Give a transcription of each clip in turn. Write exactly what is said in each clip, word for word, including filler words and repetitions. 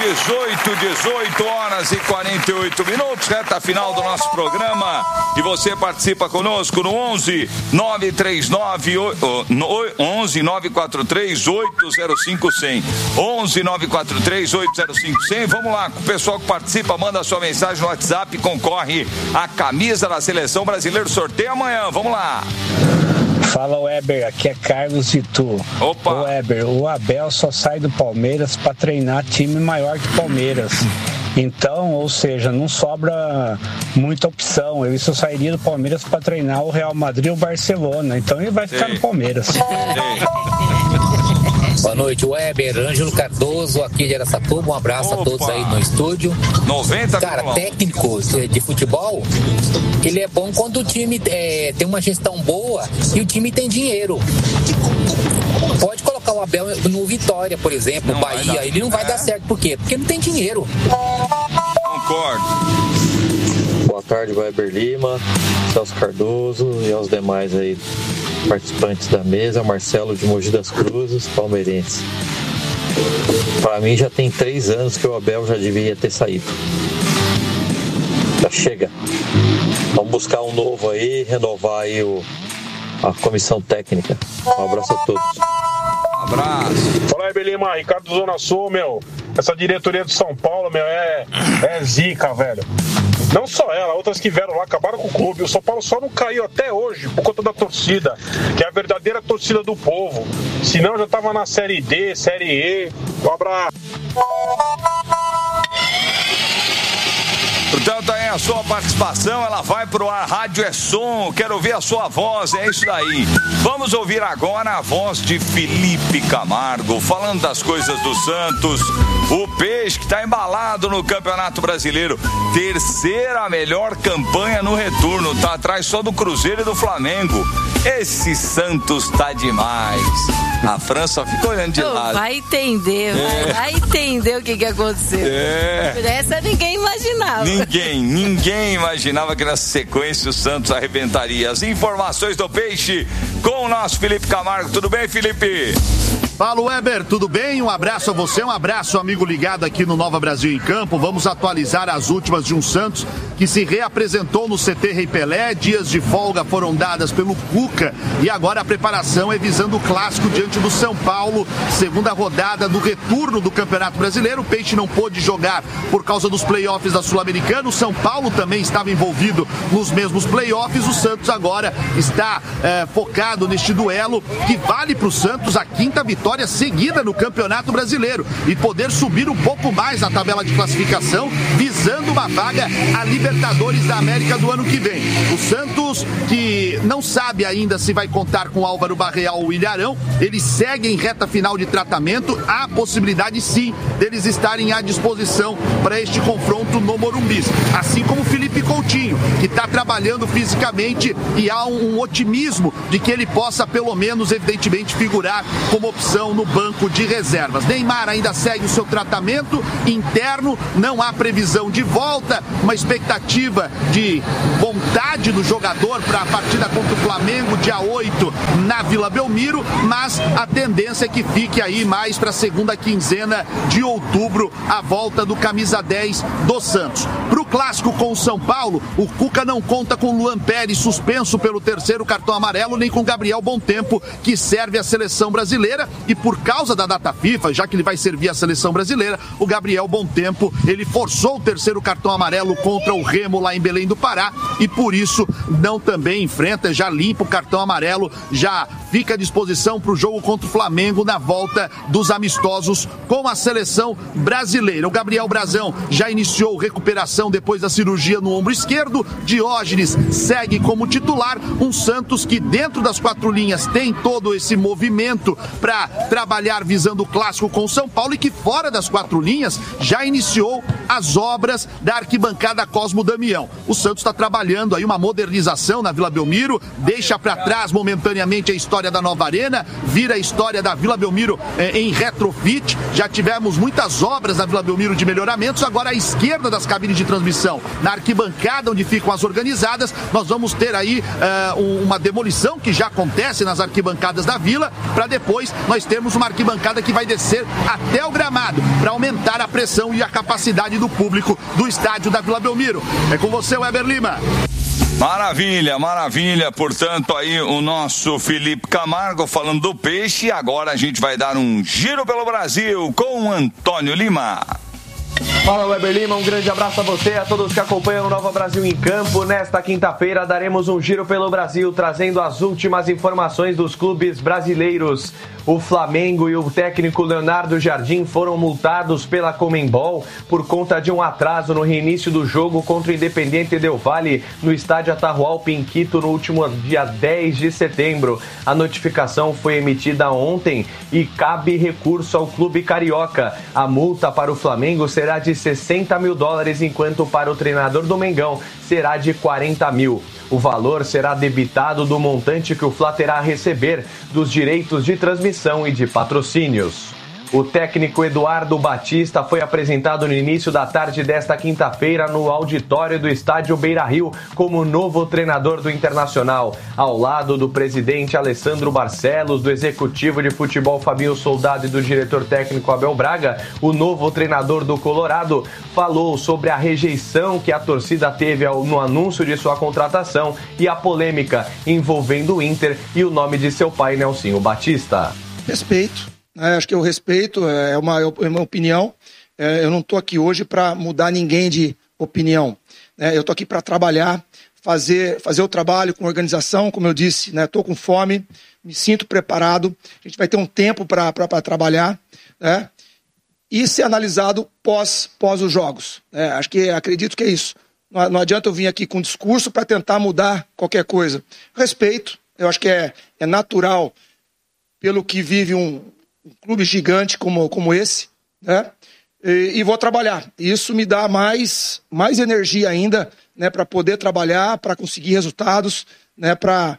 dezoito, dezoito horas e quarenta e oito minutos, reta final do nosso programa. E você participa conosco no onze, nove três nove, onze, nove quatro três, oito zero cinco zero zero. onze, nove quatro três, oito zero cinco zero zero. Vamos lá, o pessoal que participa, manda sua mensagem no WhatsApp, concorre a camisa da Seleção Brasileira. Sorteio amanhã, vamos lá. Fala, Weber, aqui é Carlos Itu. Opa! Ô, Weber, o Abel só sai do Palmeiras para treinar time maior que Palmeiras. Então, ou seja, não sobra muita opção. Eu só sairia do Palmeiras para treinar o Real Madrid ou o Barcelona. Então ele vai ficar Ei. no Palmeiras. Ei. Boa noite, Weber, Ângelo Cardoso, aqui de Araçatuba. Um abraço Opa. a todos aí no estúdio. noventa Cara, técnico de futebol, ele é bom quando o time é, tem uma gestão boa e o time tem dinheiro. Pode colocar o Abel no Vitória, por exemplo, não Bahia, ele não vai é. dar certo. Por quê? Porque não tem dinheiro. Concordo. Boa tarde, Weber Lima, Celso Cardoso e aos demais aí participantes da mesa, Marcelo de Mogi das Cruzes, palmeirense. Para mim já tem três anos que o Abel já devia ter saído. Já chega. Vamos buscar um novo aí, renovar aí o, a comissão técnica. Um abraço a todos. Abraço. Fala aí, Belima, Ricardo Zona Sul, meu. Essa diretoria de São Paulo, meu, é, é zica, velho. Não só ela, outras que vieram lá, acabaram com o clube. O São Paulo só não caiu até hoje por conta da torcida, que é a verdadeira torcida do povo. Senão já tava na Série D, Série E. Um abraço. Portanto, aí a sua participação, ela vai pro ar. Rádio é som, quero ouvir a sua voz, é isso daí. Vamos ouvir agora a voz de Felipe Camargo, falando das coisas do Santos. O Peixe que tá embalado no Campeonato Brasileiro. Terceira melhor campanha no retorno, tá atrás só do Cruzeiro e do Flamengo. Esse Santos tá demais. A França fica olhando de oh, lado. Vai entender, é. vai, vai entender o que que aconteceu. É. Essa ninguém imaginava. Ninguém, ninguém imaginava que nessa sequência o Santos arrebentaria. As informações do Peixe com o nosso Felipe Camargo. Tudo bem, Felipe? Fala, Weber, tudo bem? Um abraço a você, um abraço, amigo ligado aqui no Nova Brasil em Campo. Vamos atualizar as últimas de um Santos que se reapresentou no C T Rei Pelé. Dias de folga foram dadas pelo Cuca e agora a preparação é visando o clássico diante do São Paulo. Segunda rodada do retorno do Campeonato Brasileiro. O Peixe não pôde jogar por causa dos playoffs da Sul-Americana. O São Paulo também estava envolvido nos mesmos playoffs. O Santos agora está é, focado neste duelo que vale para o Santos a quinta vitória seguida no Campeonato Brasileiro e poder subir um pouco mais na tabela de classificação, visando uma vaga a Libertadores da América do ano que vem. O Santos, que não sabe ainda se vai contar com Álvaro Barreal ou Ilharão, eles seguem em reta final de tratamento. Há possibilidade sim deles estarem à disposição para este confronto no Morumbi, assim como o Felipe Coutinho, que está trabalhando fisicamente e há um, um otimismo de que ele possa pelo menos evidentemente figurar como opção no banco de reservas. Neymar ainda segue o seu tratamento interno, não há previsão de volta, uma expectativa de vontade do jogador para a partida contra o Flamengo, dia oito, na Vila Belmiro, mas a tendência é que fique aí mais para a segunda quinzena de outubro, a volta do camisa dez do Santos. Para o clássico com o São Paulo, o Cuca não conta com Luan Pérez, suspenso pelo terceiro cartão amarelo, nem com Gabriel Bontempo, que serve a seleção brasileira. E por causa da data FIFA, já que ele vai servir a seleção brasileira, o Gabriel Bontempo, ele forçou o terceiro cartão amarelo contra o Remo lá em Belém do Pará e por isso não também enfrenta, já limpa o cartão amarelo, já fica à disposição para o jogo contra o Flamengo na volta dos amistosos com a seleção brasileira. O Gabriel Brazão já iniciou recuperação depois da cirurgia no ombro esquerdo. Diógenes segue como titular. Um Santos que dentro das quatro linhas tem todo esse movimento para trabalhar visando o clássico com o São Paulo e que fora das quatro linhas já iniciou as obras da arquibancada Cosmo Damião. O Santos está trabalhando aí uma modernização na Vila Belmiro, deixa para trás momentaneamente a história da nova arena, vira a história da Vila Belmiro eh, em retrofit. Já tivemos muitas obras na Vila Belmiro de melhoramentos. Agora à esquerda das cabines de transmissão, na arquibancada onde ficam as organizadas, nós vamos ter aí eh, um, uma demolição que já acontece nas arquibancadas da Vila, para depois nós nós temos uma arquibancada que vai descer até o gramado para aumentar a pressão e a capacidade do público do estádio da Vila Belmiro. É com você, Weber Lima. Maravilha, maravilha. Portanto, aí o nosso Felipe Camargo falando do peixe. E agora a gente vai dar um giro pelo Brasil com o Antônio Lima. Fala, Weber Lima, um grande abraço a você e a todos que acompanham o Nova Brasil em Campo. Nesta quinta-feira daremos um giro pelo Brasil, trazendo as últimas informações dos clubes brasileiros. O Flamengo e o técnico Leonardo Jardim foram multados pela Conmebol por conta de um atraso no reinício do jogo contra o Independiente Del Valle no estádio Atahualpa em Quito no último dia dez de setembro. A notificação foi emitida ontem e cabe recurso ao clube carioca. A multa para o Flamengo será de sessenta mil dólares, enquanto para o treinador do Mengão será de quarenta mil. O valor será debitado do montante que o Fla terá a receber dos direitos de transmissão e de patrocínios. O técnico Eduardo Batista foi apresentado no início da tarde desta quinta-feira no auditório do estádio Beira-Rio como novo treinador do Internacional. Ao lado do presidente Alessandro Barcelos, do executivo de futebol Fabinho Soldado e do diretor técnico Abel Braga, o novo treinador do Colorado falou sobre a rejeição que a torcida teve no anúncio de sua contratação e a polêmica envolvendo o Inter e o nome de seu pai, Nelsinho Batista. Respeito. É, acho que eu respeito, é uma, é uma opinião. É, eu não estou aqui hoje para mudar ninguém de opinião. É, eu estou aqui para trabalhar, fazer, fazer o trabalho com organização, como eu disse, estou, né, com fome, me sinto preparado. A gente vai ter um tempo para trabalhar, né, e ser analisado pós, pós os jogos. É, acho que acredito que é isso. Não, não adianta eu vir aqui com discurso para tentar mudar qualquer coisa. Respeito, eu acho que é, é natural pelo que vive um um clube gigante como, como esse, né? E, e vou trabalhar. Isso me dá mais, mais energia ainda, né, para poder trabalhar, para conseguir resultados, né, para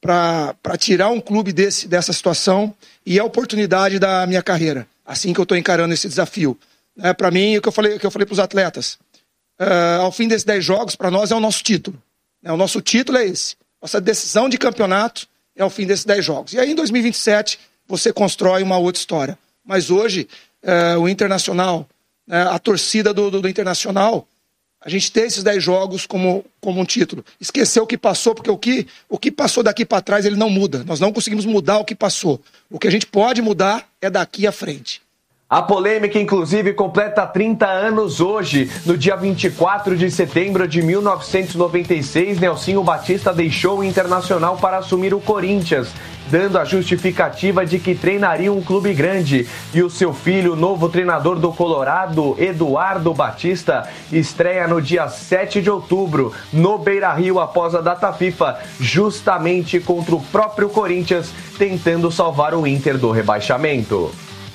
tirar um clube desse, dessa situação, e é a oportunidade da minha carreira. Assim que eu estou encarando esse desafio. É, para mim, o que eu falei, o que eu falei para os atletas, uh, ao fim desses dez jogos, para nós é o nosso título. Né? O nosso título é esse. Nossa decisão de campeonato é ao fim desses dez jogos. E aí, em dois mil e vinte e sete, você constrói uma outra história. Mas hoje, é, o Internacional, é, a torcida do, do, do Internacional, a gente tem esses dez jogos como, como um título. Esqueceu o que passou, porque o que, o que passou daqui para trás, ele não muda. Nós não conseguimos mudar o que passou. O que a gente pode mudar é daqui à frente. A polêmica, inclusive, completa trinta anos hoje. No dia vinte e quatro de setembro de mil novecentos e noventa e seis, Nelsinho Batista deixou o Internacional para assumir o Corinthians, dando a justificativa de que treinaria um clube grande. E o seu filho, novo treinador do Colorado, Eduardo Batista, estreia no dia sete de outubro, no Beira-Rio, após a data FIFA, justamente contra o próprio Corinthians, tentando salvar o Inter do rebaixamento.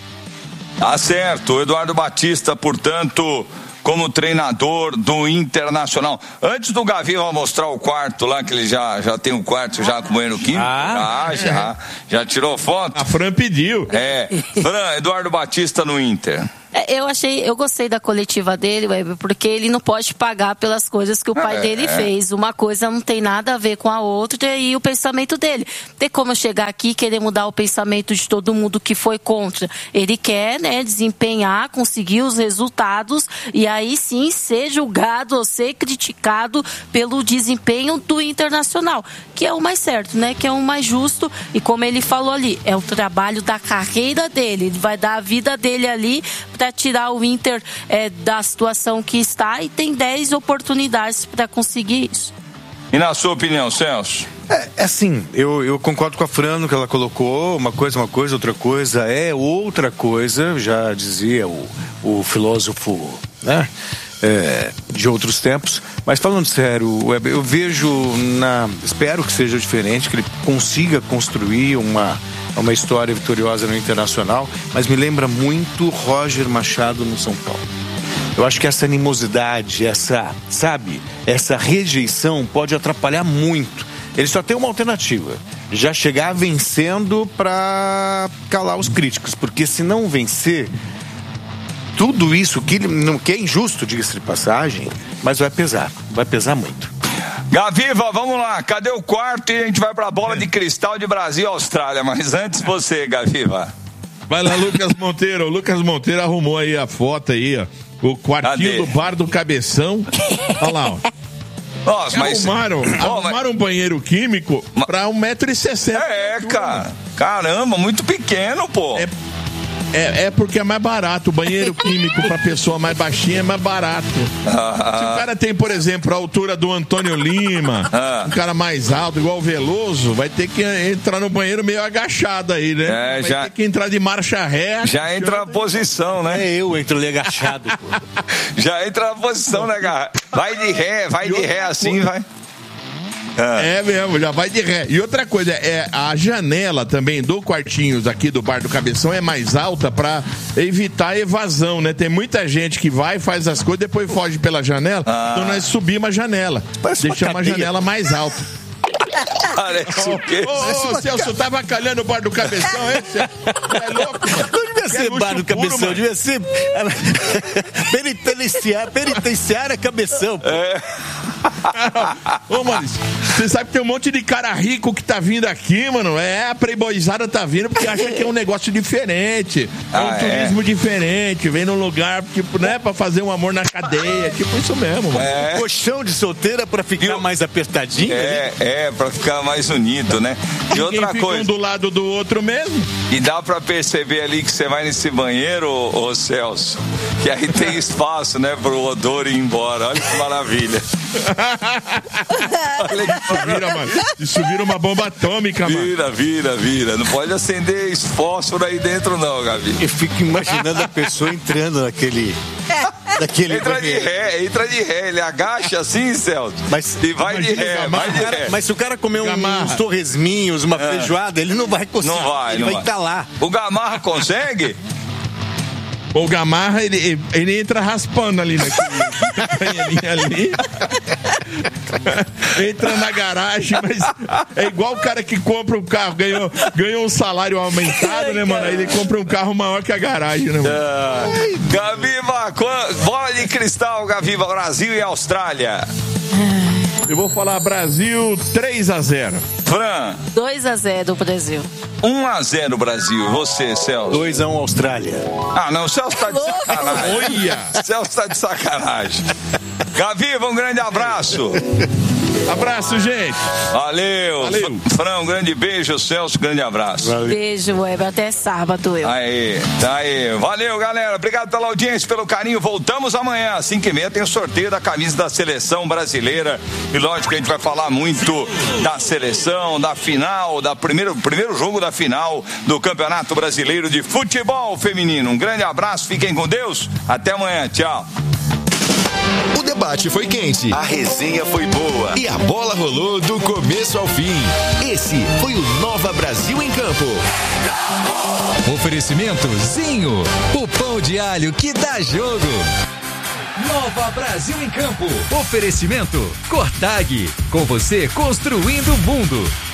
Tá certo, o Eduardo Batista, portanto, como treinador do Internacional. Antes do Gavião mostrar o quarto lá, que ele já, já tem um quarto já com o banheiro químico. Ah, ah já, já tirou foto. A Fran pediu. É, Fran, Eduardo Batista no Inter. Eu achei, eu gostei da coletiva dele, porque ele não pode pagar pelas coisas que o pai é, dele fez. Uma coisa não tem nada a ver com a outra, e o pensamento dele. Tem como chegar aqui e querer mudar o pensamento de todo mundo que foi contra. Ele quer, né, desempenhar, conseguir os resultados e aí sim ser julgado ou ser criticado pelo desempenho do Internacional, que é o mais certo, né, que é o mais justo. E como ele falou ali, é o trabalho da carreira dele. Ele vai dar a vida dele ali para tirar o Inter é, da situação que está, e tem dez oportunidades para conseguir isso. E na sua opinião, Celso? É, é assim, eu, eu concordo com a Fran no que ela colocou. Uma coisa é uma coisa, outra coisa é outra coisa, já dizia o, o filósofo, né, é, de outros tempos. Mas falando sério, Weber, eu vejo, na, espero que seja diferente, que ele consiga construir uma uma história vitoriosa no Internacional, mas me lembra muito Roger Machado no São Paulo. Eu acho que essa animosidade, essa, sabe, essa rejeição pode atrapalhar muito. Ele só tem uma alternativa: já chegar vencendo para calar os críticos, porque se não vencer, tudo isso que, não, que é injusto, diga-se de passagem, mas vai pesar, vai pesar muito. Gaviva, vamos lá, cadê o quarto? E a gente vai pra bola de cristal de Brasil e Austrália. Mas antes você, Gaviva. Vai lá, Lucas Monteiro. O Lucas Monteiro arrumou aí a foto aí, ó. O quartinho Cadê? do bar do Cabeção. Olha lá, ó. Nossa, mas... Arrumaram, oh, arrumaram mas... um banheiro químico mas... pra um metro e sessenta. É, cara. Caramba, muito pequeno, pô. É... É, é porque é mais barato. O banheiro químico pra pessoa mais baixinha é mais barato. Ah, Se o cara tem, por exemplo, a altura do Antônio Lima, ah, um cara mais alto, igual o Veloso, vai ter que entrar no banheiro meio agachado aí, né? É, vai já... ter que entrar de marcha ré. Já entra na posição, né? É, eu entro ali agachado. Pô. Já entra na posição, né, cara? Vai de ré, vai de ré assim, vai. Ah. É mesmo, já vai de ré. E outra coisa, é a janela também do quartinhos aqui do Bar do Cabeção é mais alta pra evitar a evasão, né? Tem muita gente que vai, faz as coisas, depois foge pela janela, ah. então nós subimos a janela. Parece deixamos a janela mais alta. Parece o quê? Ô, ô, Celso, tá avacalhando o Bar do Cabeção, é? Você é louco, mano? Não devia ser Bar do Cabeção, puro, devia ser penitenciária, penitenciária Cabeção. Pô. É. Ô, Maurício, você sabe que tem um monte de cara rico que tá vindo aqui, mano. É, a playboyzada tá vindo porque acha que é um negócio diferente. É um ah, turismo é? diferente. Vem num lugar, tipo, né, pra fazer um amor na cadeia. Tipo isso mesmo, mano. É. Colchão de solteira pra ficar Eu... mais apertadinho? É, ali? é, pra ficar mais unido, né? E outra fica coisa. Um do lado do outro mesmo. E dá pra perceber ali que você vai nesse banheiro, ô, ô Celso, que aí tem espaço, né, pro odor ir embora. Olha que maravilha. Olha que isso vira, mano. Isso vira uma bomba atômica, mano. Vira, vira, vira. Não pode acender fósforo aí dentro, não, Gabi. Eu fico imaginando a pessoa entrando naquele. Daquele entra banheiro. de ré, entra de ré. Ele agacha assim, Celso. Mas, e vai de ré, vai de ré. Mas se o cara comer um, uns torresminhos, uma é. feijoada, ele não vai conseguir. Não vai, ele não vai estar tá lá. O Gamarra consegue? O Gamarra, ele, ele entra raspando ali naquele ali. Entra na garagem, mas é igual o cara que compra um carro, ganhou, ganhou um salário aumentado, né, mano? Aí ele compra um carro maior que a garagem, né, mano? Uh, Gaviva, bola de cristal, Gaviva, Brasil e Austrália. Eu vou falar Brasil três a zero. Fran. dois a zero Brasil. um a zero Brasil. Você, Celso? dois a um Austrália. Ah, não, o Celso tá de sacanagem. Olha! O Celso tá de sacanagem. Gaviva, um grande abraço. Abraço, gente. Valeu. Valeu. Fran, um grande beijo. Celso, grande abraço. Valeu. Beijo, Weber. Até sábado. Eu. Aí, tá aí. Valeu, galera. Obrigado pela audiência, pelo carinho. Voltamos amanhã, às cinco e meia, tem o sorteio da camisa da seleção brasileira. E lógico que a gente vai falar muito da seleção, da final, da primeiro, primeiro jogo da final do Campeonato Brasileiro de Futebol Feminino. Um grande abraço, fiquem com Deus. Até amanhã. Tchau. O debate foi quente, a resenha foi boa e a bola rolou do começo ao fim. Esse foi o Nova Brasil em Campo. Oferecimento Zinho, o pão de alho que dá jogo. Nova Brasil em Campo. Oferecimento Cortag, com você construindo o mundo.